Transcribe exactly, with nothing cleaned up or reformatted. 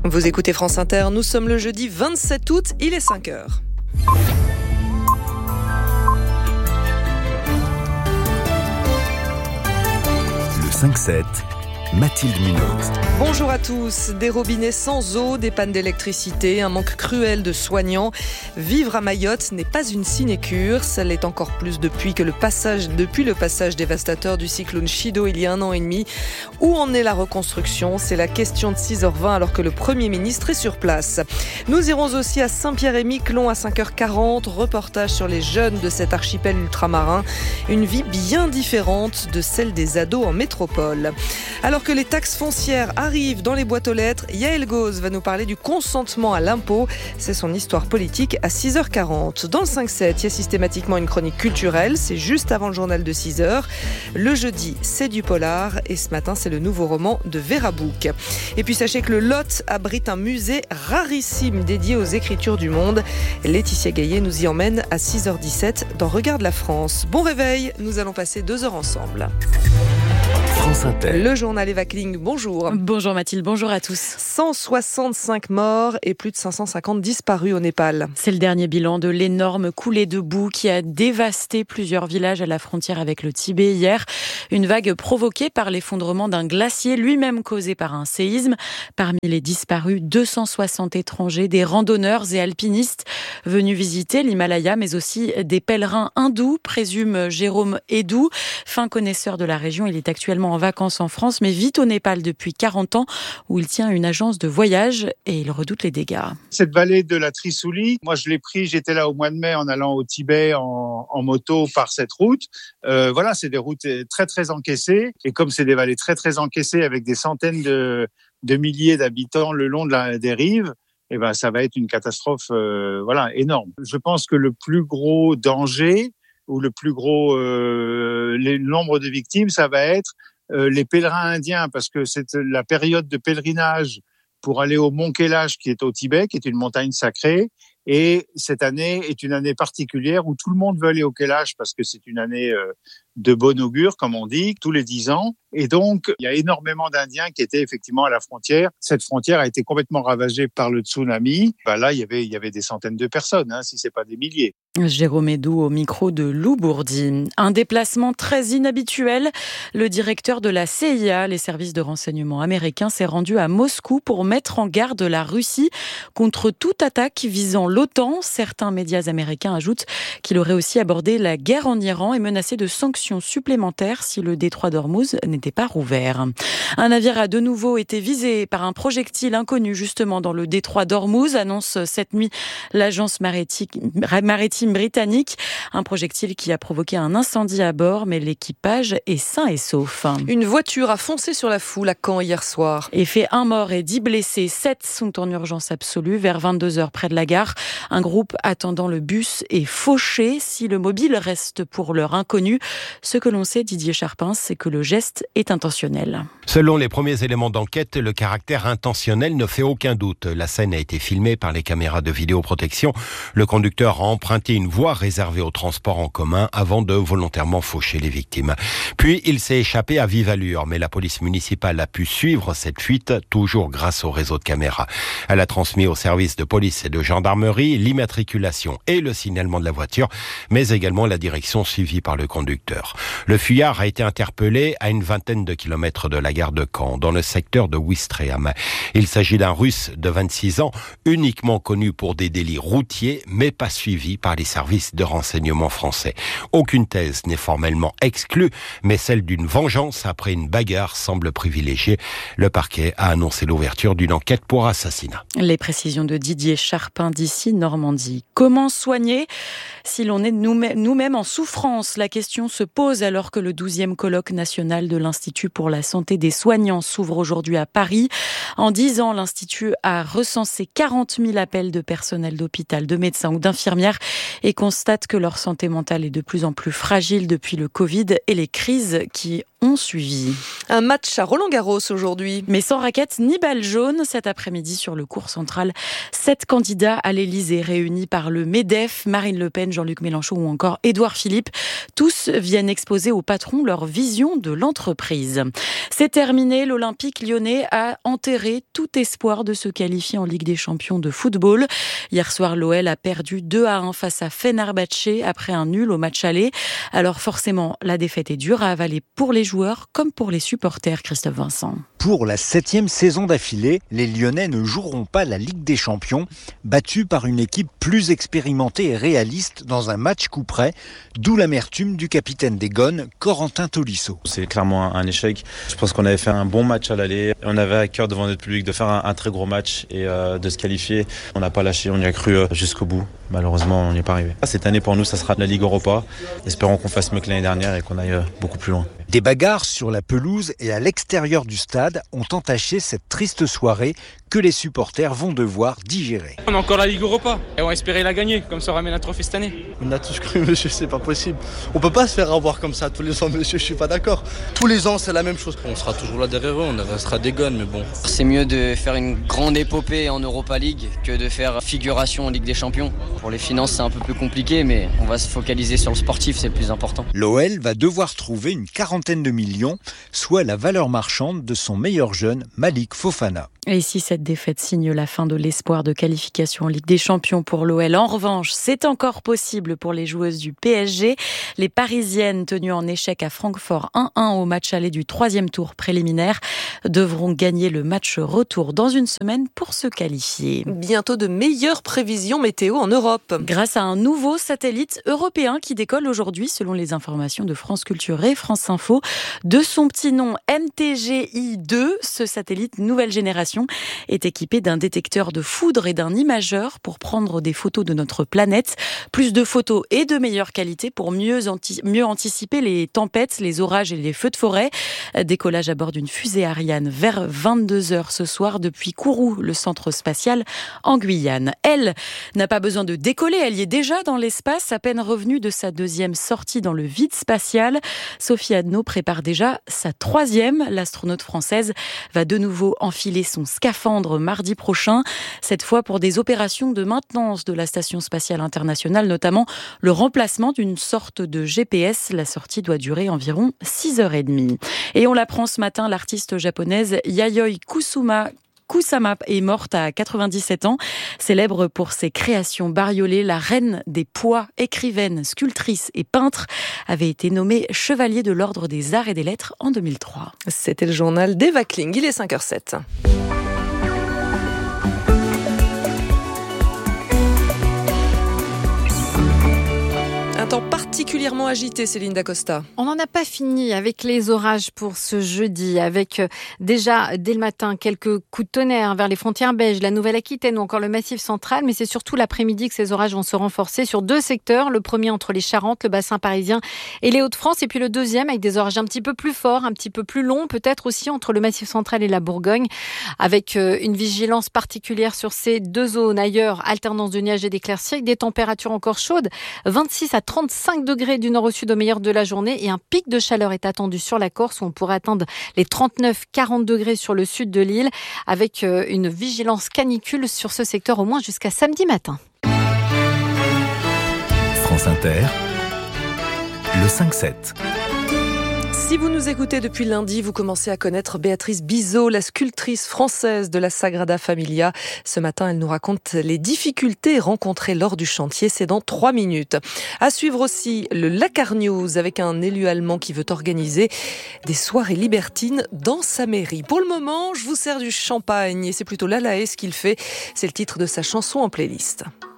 Vous écoutez France Inter, nous sommes le jeudi vingt-sept août, il est cinq heures. Le cinq sept, Mathilde Munoz. Bonjour à tous. Des robinets sans eau, des pannes d'électricité, un manque cruel de soignants. Vivre à Mayotte n'est pas une sinécure. Ça l'est encore plus depuis, que le passage, depuis le passage dévastateur du cyclone Chido il y a un an et demi. Où en est la reconstruction ? C'est la question de six heures vingt alors que le Premier ministre est sur place. Nous irons aussi à Saint-Pierre-et-Miquelon à cinq heures quarante. Reportage sur les jeunes de cet archipel ultramarin. Une vie bien différente de celle des ados en métropole. Alors que les taxes foncières arrivent dans les boîtes aux lettres, Yael Gauze va nous parler du consentement à l'impôt. C'est son histoire politique à six heures quarante. Dans le cinq sept, il y a systématiquement une chronique culturelle. C'est juste avant le journal de six heures. Le jeudi, c'est du polar. Et ce matin, c'est le nouveau roman de Vera Bouc. Et puis sachez que le Lot abrite un musée rarissime dédié aux écritures du monde. Laetitia Gaillet nous y emmène à six heures dix-sept dans Regarde la France. Bon réveil, nous allons passer deux heures ensemble. France Inter. Le journal Eva Kling, bonjour. Bonjour Mathilde, bonjour à tous. cent soixante-cinq morts et plus de cinq cent cinquante disparus au Népal. C'est le dernier bilan de l'énorme coulée de boue qui a dévasté plusieurs villages à la frontière avec le Tibet hier. Une vague provoquée par l'effondrement d'un glacier, lui-même causé par un séisme. Parmi les disparus, deux cent soixante étrangers, des randonneurs et alpinistes venus visiter l'Himalaya, mais aussi des pèlerins hindous, présume Jérôme Edou. Fin connaisseur de la région, il est actuellement en vacances en France, mais vit au Népal depuis quarante ans, où il tient une agence de voyage et il redoute les dégâts. Cette vallée de la Trisouli, moi je l'ai pris, j'étais là au mois de mai en allant au Tibet en, en moto par cette route. Euh, voilà, c'est des routes très très encaissées, et comme c'est des vallées très très encaissées avec des centaines de, de milliers d'habitants le long de la, des rives, eh ben ça va être une catastrophe, euh, voilà, énorme. Je pense que le plus gros danger ou le plus gros euh, les, le nombre de victimes, ça va être Euh, les pèlerins indiens, parce que c'est la période de pèlerinage pour aller au Mont Kailash, qui est au Tibet, qui est une montagne sacrée. Et cette année est une année particulière où tout le monde veut aller au Kailash parce que c'est une année euh, de bon augure, comme on dit, tous les dix ans. Et donc, il y a énormément d'Indiens qui étaient effectivement à la frontière. Cette frontière a été complètement ravagée par le tsunami. Ben là, il y avait, il y avait des centaines de personnes, hein, si c'est pas des milliers. Jérôme Edou au micro de Lou Bourdi. Un déplacement très inhabituel. Le directeur de la C I A, les services de renseignement américains, s'est rendu à Moscou pour mettre en garde la Russie contre toute attaque visant l'OTAN. Certains médias américains ajoutent qu'il aurait aussi abordé la guerre en Iran et menacé de sanctions supplémentaires si le détroit d'Ormuz n'était pas rouvert. Un navire a de nouveau été visé par un projectile inconnu justement dans le détroit d'Ormuz, annonce cette nuit l'agence maritime britannique. Un projectile qui a provoqué un incendie à bord, mais l'équipage est sain et sauf. Une voiture a foncé sur la foule à Caen hier soir. Et fait un mort et dix blessés. Sept sont en urgence absolue. Vers vingt-deux heures près de la gare, un groupe attendant le bus est fauché. Si le mobile reste pour l'heure inconnu, ce que l'on sait, Didier Charpin, c'est que le geste est intentionnel. Selon les premiers éléments d'enquête, le caractère intentionnel ne fait aucun doute. La scène a été filmée par les caméras de vidéoprotection. Le conducteur a emprunté une voie réservée au transport en commun avant de volontairement faucher les victimes. Puis il s'est échappé à vive allure, mais la police municipale a pu suivre cette fuite, toujours grâce au réseau de caméras. Elle a transmis aux services de police et de gendarmerie l'immatriculation et le signalement de la voiture, mais également la direction suivie par le conducteur. Le fuyard a été interpellé à une vingtaine de kilomètres de la gare de Caen, dans le secteur de Ouistreham. Il s'agit d'un Russe de vingt-six ans, uniquement connu pour des délits routiers, mais pas suivi par les services de renseignement français. Aucune thèse n'est formellement exclue, mais celle d'une vengeance après une bagarre semble privilégiée. Le parquet a annoncé l'ouverture d'une enquête pour assassinat. Les précisions de Didier Charpin d'ici Normandie. Comment soigner si l'on est nous-mêmes, nous-mêmes en souffrance? La question se pose alors que le douzième colloque national de l'Institut pour la santé des soignants s'ouvre aujourd'hui à Paris. En dix ans, l'Institut a recensé quarante mille appels de personnel d'hôpital, de médecins ou d'infirmières et constate que leur santé mentale est de plus en plus fragile depuis le Covid et les crises qui ont suivi. Un match à Roland-Garros aujourd'hui. Mais sans raquettes ni balles jaunes, cet après-midi sur le court central, sept candidats à l'Élysée réunis par le MEDEF, Marine Le Pen, Jean-Luc Mélenchon ou encore Édouard Philippe. Tous viennent exposer au patron leur vision de l'entreprise. C'est terminé, l'Olympique lyonnais a enterré enterré tout espoir de se qualifier en Ligue des Champions de football. Hier soir, l'O L a perdu deux à un face à Fenerbahçe après un nul au match aller. Alors forcément, la défaite est dure à avaler pour les joueurs comme pour les supporters, Christophe Vincent. Pour la septième saison d'affilée, les Lyonnais ne joueront pas la Ligue des Champions, battus par une équipe plus expérimentée et réaliste dans un match coup près, d'où l'amertume du capitaine des Gones, Corentin Tolisso. C'est clairement un échec. Je pense qu'on avait fait un bon match à l'aller. On avait à cœur devant notre public de faire un, un très gros match et euh, de se qualifier. On n'a pas lâché, on y a cru euh, jusqu'au bout. Malheureusement, on n'y est pas arrivé. Cette année pour nous, ça sera la Ligue Europa. Espérons qu'on fasse mieux que l'année dernière et qu'on aille euh, beaucoup plus loin. Des bagarres sur la pelouse et à l'extérieur du stade ont entaché cette triste soirée que les supporters vont devoir digérer. On a encore la Ligue Europa et on va espérer la gagner, comme ça on ramène un trophée cette année. On a tous cru, monsieur, c'est pas possible. On peut pas se faire avoir comme ça tous les ans, monsieur, je suis pas d'accord. Tous les ans, c'est la même chose. On sera toujours là derrière eux, on restera des Gones, mais bon. C'est mieux de faire une grande épopée en Europa League que de faire figuration en Ligue des Champions. Pour les finances, c'est un peu plus compliqué, mais on va se focaliser sur le sportif, c'est le plus important. L'O L va devoir trouver une quarantaine de millions, soit la valeur marchande de son meilleur jeune, Malik Fofana. Et si cette défaite signe la fin de l'espoir de qualification en Ligue des Champions pour l'O L, en revanche, c'est encore possible pour les joueuses du P S G. Les Parisiennes, tenues en échec à Francfort un un au match aller du troisième tour préliminaire, devront gagner le match retour dans une semaine pour se qualifier. Bientôt de meilleures prévisions météo en Europe. Grâce à un nouveau satellite européen qui décolle aujourd'hui, selon les informations de France Culture et France Info, de son petit nom M T G I deux, ce satellite nouvelle génération est équipé d'un détecteur de foudre et d'un imageur pour prendre des photos de notre planète. Plus de photos et de meilleure qualité pour mieux, anti- mieux anticiper les tempêtes, les orages et les feux de forêt. Décollage à bord d'une fusée Ariane vers vingt-deux heures ce soir depuis Kourou, le centre spatial en Guyane. Elle n'a pas besoin de décoller, elle y est déjà dans l'espace, à peine revenue de sa deuxième sortie dans le vide spatial. Sophie Adno prépare déjà sa troisième. L'astronaute française va de nouveau enfiler son scaphandre mardi prochain, cette fois pour des opérations de maintenance de la Station spatiale internationale, notamment le remplacement d'une sorte de G P S. La sortie doit durer environ six heures trente. Et on l'apprend ce matin, l'artiste japonaise Yayoi Kusuma Kusama est morte à quatre-vingt-dix-sept ans. Célèbre pour ses créations bariolées, la reine des poids, écrivaine, sculptrice et peintre, avait été nommée chevalier de l'Ordre des Arts et des Lettres en deux mille trois. C'était le journal d'Eva Kling. Il est cinq heures sept. Un temps particulièrement agité, Céline Dacosta. On n'en a pas fini avec les orages pour ce jeudi, avec déjà dès le matin quelques coups de tonnerre vers les frontières belges, la Nouvelle-Aquitaine ou encore le Massif central, mais c'est surtout l'après-midi que ces orages vont se renforcer sur deux secteurs. Le premier entre les Charentes, le bassin parisien et les Hauts-de-France, et puis le deuxième avec des orages un petit peu plus forts, un petit peu plus longs, peut-être aussi entre le Massif central et la Bourgogne, avec une vigilance particulière sur ces deux zones. Ailleurs, alternance de nuages et d'éclaircies avec des températures encore chaudes, vingt-six à trente-cinq degrés du nord au sud au meilleur de la journée, et un pic de chaleur est attendu sur la Corse où on pourrait atteindre les trente-neuf à quarante degrés sur le sud de l'île, avec une vigilance canicule sur ce secteur au moins jusqu'à samedi matin. France Inter, le cinq sept. Si vous nous écoutez depuis lundi, vous commencez à connaître Béatrice Bizot, la sculptrice française de la Sagrada Familia. Ce matin, elle nous raconte les difficultés rencontrées lors du chantier. C'est dans trois minutes. À suivre aussi le Lakar News avec un élu allemand qui veut organiser des soirées libertines dans sa mairie. Pour le moment, je vous sers du champagne et c'est plutôt l'Alaès qu'il fait. C'est le titre de sa chanson en playlist.